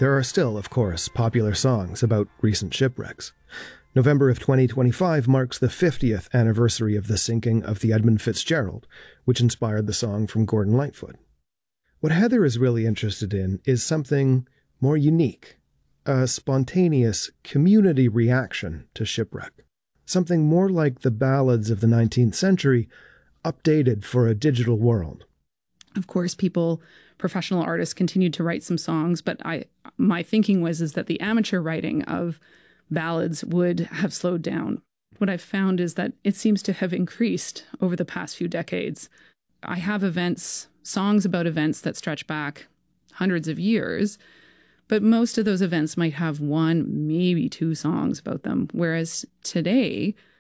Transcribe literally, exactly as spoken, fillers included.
There are still, of course, popular songs about recent shipwrecks. November of twenty twenty-five marks the fiftieth anniversary of the sinking of the Edmund Fitzgerald, which inspired the song from Gordon Lightfoot. What Heather is really interested in is something more unique, a spontaneous community reaction to shipwreck, something more like the ballads of the nineteenth century, updated for a digital world. Of course, people, professional artists continued to write some songs, but I, my thinking was is that the amateur writing of ballads would have slowed down. What I've found is that it seems to have increased over the past few decades. I have events, songs about events that stretch back hundreds of years, but most of those events might have one, maybe two songs about them. Whereas today,